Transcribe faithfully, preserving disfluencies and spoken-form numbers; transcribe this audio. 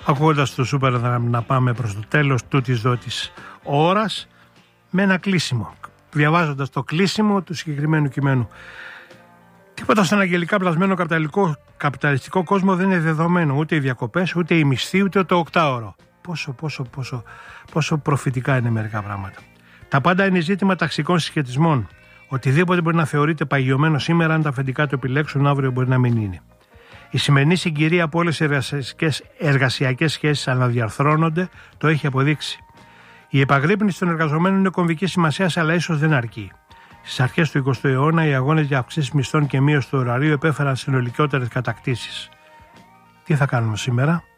Ακούγοντας το Σούπερ να πάμε προς το τέλος τούτης εδώ της ώρας με ένα κλείσιμο, διαβάζοντας το κλείσιμο του συγκεκριμένου κειμένου. Τίποτα στον αγγελικά πλασμένο καπιταλιστικό κόσμο δεν είναι δεδομένο, ούτε οι διακοπές, ούτε οι μισθοί, ούτε το οκτάωρο. Πόσο, πόσο, πόσο, πόσο προφητικά είναι μερικά πράγματα. Τα πάντα είναι ζήτημα ταξικών συσχετισμών. Οτιδήποτε μπορεί να θεωρείται παγιωμένο σήμερα, αν τα αφεντικά το επιλέξουν, αύριο μπορεί να μην είναι. Η σημερινή συγκυρία από όλες τις εργασιακές σχέσεις αναδιαρθρώνονται, το έχει αποδείξει. Η επαγρύπνηση των εργαζομένων είναι κομβική σημασία, αλλά ίσως δεν αρκεί. Στις αρχές του εικοστού αιώνα, οι αγώνες για αυξήσεις μισθών και μείωση του ωραρίου επέφεραν συνολικότερες κατακτήσεις. Τι θα κάνουμε σήμερα?